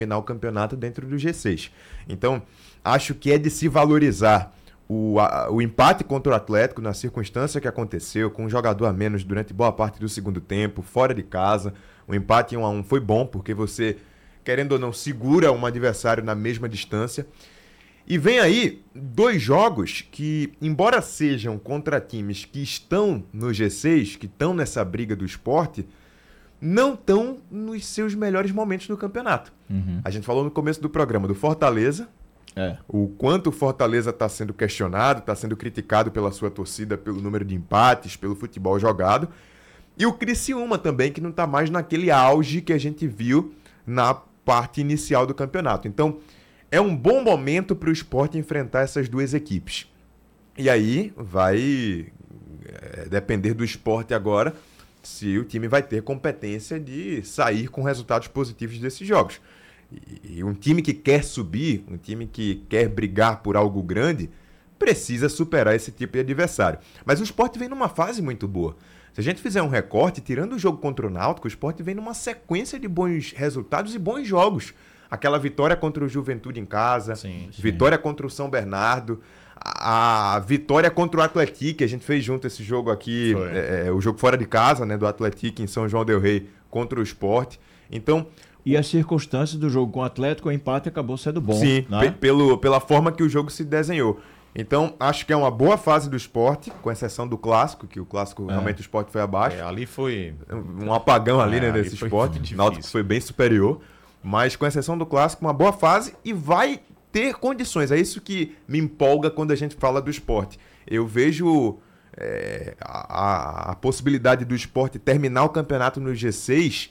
terminar o campeonato dentro do G6. Então, acho que é de se valorizar o empate contra o Atlético na circunstância que aconteceu, com um jogador a menos durante boa parte do segundo tempo, fora de casa. O empate 1-1 foi bom, porque você, querendo ou não, segura um adversário na mesma distância. E vem aí 2 jogos que, embora sejam contra times que estão no G6, que estão nessa briga do Sport, não estão nos seus melhores momentos no campeonato. A gente falou no começo do programa do Fortaleza, o quanto o Fortaleza está sendo questionado, está sendo criticado pela sua torcida, pelo número de empates, pelo futebol jogado. E o Criciúma também, que não está mais naquele auge que a gente viu na parte inicial do campeonato. Então, é um bom momento para o Sport enfrentar essas 2 equipes. E aí vai depender do Sport agora se o time vai ter competência de sair com resultados positivos desses jogos. E um time que quer subir, um time que quer brigar por algo grande, precisa superar esse tipo de adversário. Mas o Sport vem numa fase muito boa. Se a gente fizer um recorte, tirando o jogo contra o Náutico, o Sport vem numa sequência de bons resultados e bons jogos. Aquela vitória contra o Juventude em casa, vitória contra o São Bernardo, a vitória contra o Atlético, a gente fez junto esse jogo aqui, o jogo fora de casa, né, do Atlético em São João del Rei contra o Sport. Então, e as circunstâncias do jogo com o Atlético, o empate acabou sendo bom. Sim, né? Pela forma que o jogo se desenhou. Então, acho que é uma boa fase do Sport, com exceção do Clássico, que o Clássico realmente o Sport foi abaixo. Ali foi um apagão ali, né, desse Sport. O Náutico foi bem superior. Mas, com exceção do Clássico, uma boa fase e vai ter condições. É isso que me empolga quando a gente fala do Sport. Eu vejo a possibilidade do Sport terminar o campeonato no G6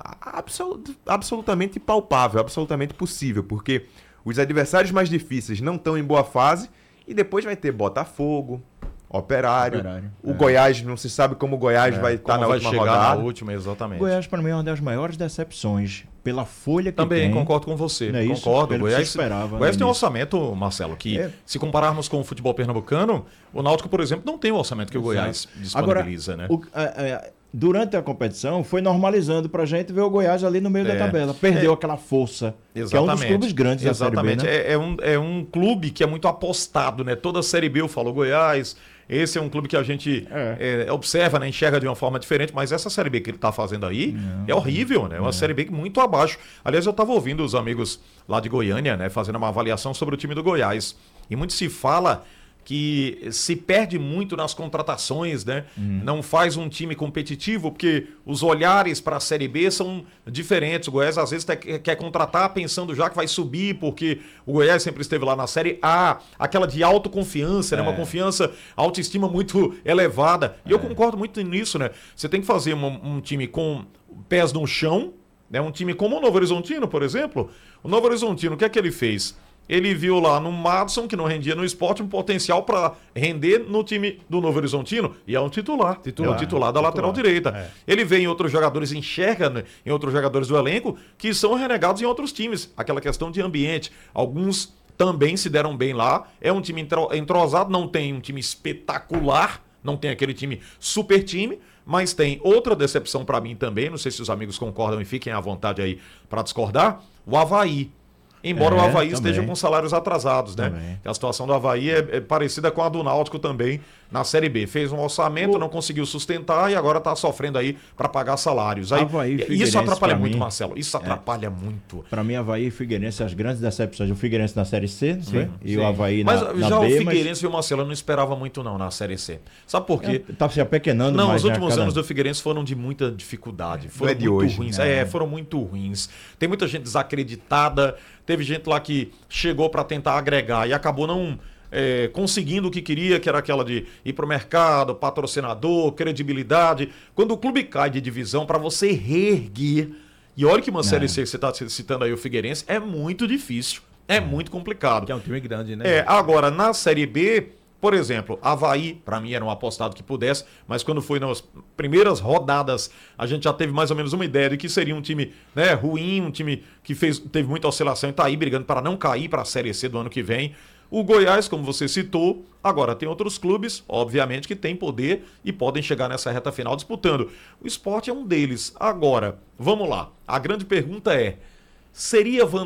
absolutamente palpável, absolutamente possível, porque os adversários mais difíceis não estão em boa fase e depois vai ter Botafogo, Operário. O Goiás, não se sabe como o Goiás vai estar na última rodada. Na última, exatamente. O Goiás, para mim, é uma das maiores decepções pela folha que Também tem. concordo com você. Não é isso? Concordo. O Goiás tem um orçamento, Marcelo, que se compararmos com o futebol pernambucano, o Náutico, por exemplo, não tem o orçamento que o Goiás disponibiliza. Agora, né? Durante a competição, foi normalizando pra gente ver o Goiás ali no meio da tabela. Perdeu aquela força, que é um dos clubes grandes da Série B, né? É um clube que é muito apostado, né? Toda a Série B eu falo Goiás. Esse é um clube que a gente observa, né? Enxerga de uma forma diferente, mas essa Série B que ele está fazendo aí é horrível, né? É uma Série B muito abaixo. Aliás, eu estava ouvindo os amigos lá de Goiânia, né? Fazendo uma avaliação sobre o time do Goiás. E muito se fala que se perde muito nas contratações, né? Não faz um time competitivo, porque os olhares para a Série B são diferentes. O Goiás, às vezes, quer contratar pensando já que vai subir, porque o Goiás sempre esteve lá na Série A, aquela de autoconfiança, né? Uma confiança, autoestima muito elevada. E eu concordo muito nisso, né? Você tem que fazer um time com pés no chão, né? Um time como o Novo Horizontino, por exemplo. O Novo Horizontino, o que é que ele fez? Ele viu lá no Madison, que não rendia no Sport, um potencial para render no time do Novo Horizontino. E é um titular. É o titular da lateral direita. Ele vê em outros jogadores, enxerga, né, em outros jogadores do elenco, que são renegados em outros times. Aquela questão de ambiente. Alguns também se deram bem lá. É um time entrosado, não tem um time espetacular, não tem aquele time super time, mas tem outra decepção para mim também. Não sei se os amigos concordam e fiquem à vontade aí para discordar. O Avaí. Embora o Avaí esteja com salários atrasados, né? A situação do Avaí é parecida com a do Náutico também na Série B. Fez um orçamento, não conseguiu sustentar e agora está sofrendo aí para pagar salários. Isso atrapalha muito, Marcelo. Isso atrapalha muito. Para mim, Avaí e Figueirense, as grandes decepções. O Figueirense na Série C, não foi? E o Avaí na B. Mas já o Figueirense e o Marcelo eu não esperava muito não na Série C. Sabe por quê? Tá se apequenando mais. Não, os últimos anos do Figueirense foram de muita dificuldade. Foram muito ruins. Foram muito ruins. Tem muita gente desacreditada. Teve gente lá que chegou para tentar agregar e acabou não conseguindo o que queria, que era aquela de ir para o mercado, patrocinador, credibilidade. Quando o clube cai de divisão, para você reerguer, e olha que uma Série C que você está citando aí o Figueirense, é muito difícil, muito complicado. Que é um time grande, né? Agora, na Série B, por exemplo, Avaí, para mim era um apostado que pudesse, mas quando foi nas primeiras rodadas, a gente já teve mais ou menos uma ideia de que seria um time, né, ruim, um time que teve muita oscilação e está aí brigando para não cair para a Série C do ano que vem. O Goiás, como você citou, agora tem outros clubes, obviamente, que têm poder e podem chegar nessa reta final disputando. O Sport é um deles. Agora, vamos lá. A grande pergunta é, seria